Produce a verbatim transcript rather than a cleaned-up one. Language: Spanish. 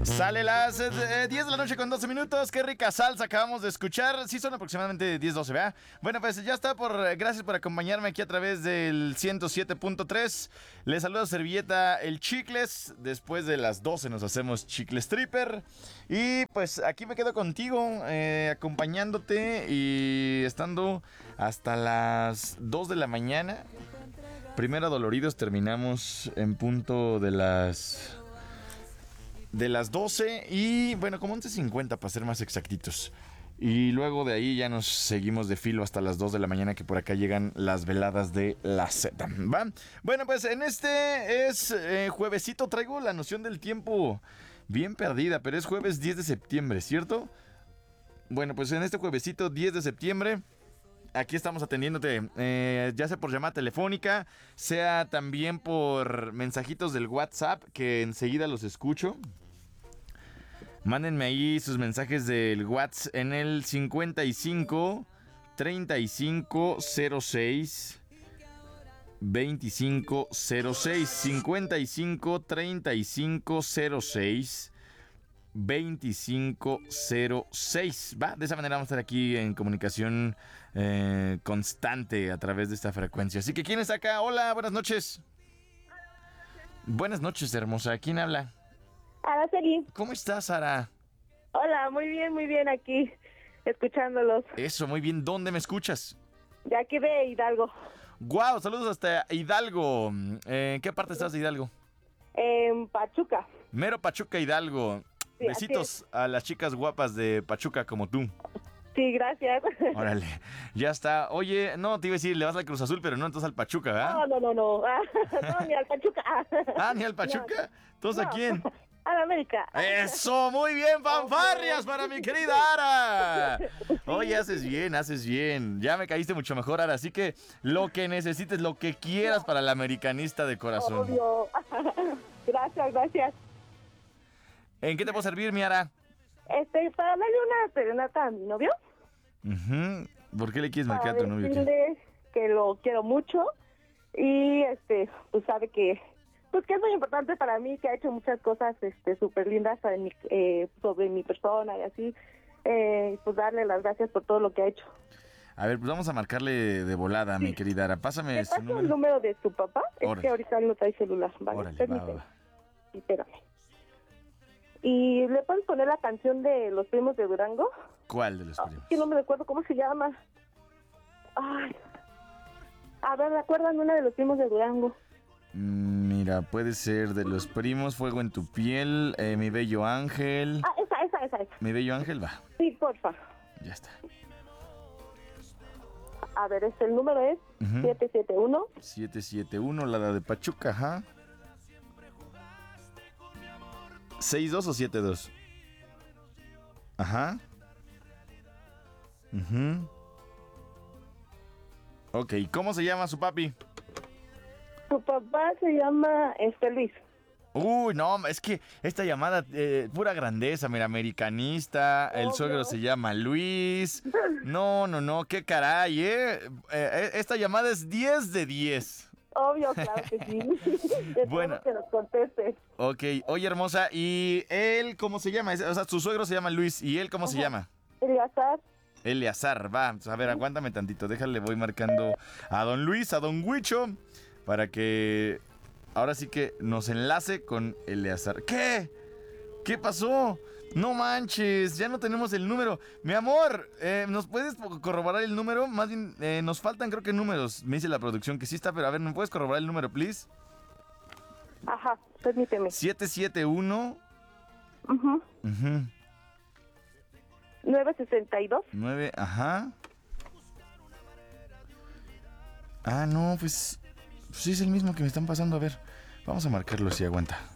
Sale las eh, diez de la noche con doce minutos. Qué rica salsa acabamos de escuchar. Sí, son aproximadamente diez doce, ¿verdad? Bueno, pues ya está. por Gracias por acompañarme aquí a través del ciento siete punto tres. Les saluda Servilleta el Chicles. Después de las doce nos hacemos Chicles Tripper. Y pues aquí me quedo contigo, eh, acompañándote y estando hasta las dos de la mañana. Primero doloridos, terminamos en punto de las... De las doce y, bueno, como once cincuenta para ser más exactitos. Y luego de ahí ya nos seguimos de filo hasta las dos de la mañana, que por acá llegan las veladas de la Z, ¿va? Bueno, pues en este es eh, juevesito. Traigo la noción del tiempo bien perdida, pero es jueves diez de septiembre, ¿cierto? Bueno, pues en este juevesito diez de septiembre... Aquí estamos atendiéndote, eh, ya sea por llamada telefónica, sea también por mensajitos del WhatsApp, que enseguida los escucho. Mándenme ahí sus mensajes del WhatsApp en el cincuenta y cinco, treinta y cinco, cero seis, veinticinco, cero seis, cincuenta y cinco, treinta y cinco, cero seis, veinticinco cero seis. Va, de esa manera vamos a estar aquí en comunicación eh, constante a través de esta frecuencia. Así que, ¿quién está acá? Hola, buenas noches. Buenas noches, hermosa. ¿Quién habla? Araceli. ¿Cómo estás, Sara? Hola, muy bien, muy bien aquí, escuchándolos. Eso, muy bien. ¿Dónde me escuchas? De aquí de Hidalgo. Guau, saludos hasta Hidalgo. Eh, ¿En qué parte estás de Hidalgo? En Pachuca. Mero Pachuca, Hidalgo. Sí, besitos a las chicas guapas de Pachuca como tú. Sí, gracias. Órale, ya está. Oye, no, te iba a decir, le vas al Cruz Azul, pero no, entonces al Pachuca, ¿verdad? No, no, no, no. No, ni al Pachuca. Ah, ¿ni al Pachuca? No. ¿Entonces No. a quién? A la América. ¡Eso! ¡Muy bien! ¡Fanfarrias para mi querida Ara! Oye, haces bien, haces bien. Ya me caíste mucho mejor, Ara. Así que lo que necesites, lo que quieras para la americanista de corazón. Obvio. Gracias, gracias. ¿En qué te puedo servir, mi Ara? Este, para darle una serenata a mi novio. Uh-huh. ¿Por qué le quieres marcar Para a tu novio? decirle que lo quiero mucho. Y, este, pues sabe que... Pues que es muy importante para mí, que ha hecho muchas cosas este súper lindas para mi, eh, sobre mi persona y así. Eh, pues darle las gracias por todo lo que ha hecho. A ver, pues vamos a marcarle de volada, sí. Mi querida Ara. Pásame ¿Te su paso número? el número de su papá? Órale. Es que ahorita no trae celular. Vale, Órale, permíteme. va, va. Sí, espérame. ¿Y le puedes poner la canción de Los Primos de Durango? ¿Cuál de los primos? Oh, que no me recuerdo cómo se llama. Ay. A ver, ¿recuerdan una de Los Primos de Durango? Mira, puede ser de los primos, Fuego en tu piel, eh, Mi bello ángel. Ah, esa, esa, esa, esa. Mi bello ángel, va. Sí, porfa. Ya está. A ver, este, el número es Uh-huh. siete siete uno. siete siete uno, la de Pachuca, ajá. ¿seis dos o siete dos? Ajá. Uh-huh. Ok, ¿cómo se llama su papi? Su papá se llama este Luis. Uy, no, es que esta llamada, eh, pura grandeza, mira, americanista, el Obvio. suegro se llama Luis. No, no, no, qué caray, ¿eh? eh esta llamada es diez de diez. Obvio, claro que sí. Bueno. Que nos conteste. Ok, oye, hermosa, ¿y él cómo se llama? O sea, su suegro se llama Luis, ¿y él cómo Ajá. se llama? Eleazar. Eleazar, va, a ver, aguántame tantito, déjale, voy marcando a don Luis, a don Huicho, para que ahora sí que nos enlace con Eleazar. ¿Qué? ¿Qué pasó? No manches, ya no tenemos el número. Mi amor, eh, ¿nos puedes corroborar el número? Más bien, eh, nos faltan creo que números. Me dice la producción que sí está, pero a ver, ¿me puedes corroborar el número, please? Ajá, permíteme. siete siete uno. Ajá. Uh-huh. nueve sesenta y dos. nueve, ajá. Ah, no, pues... Sí, es el mismo que me están pasando. A ver, vamos a marcarlo si aguanta.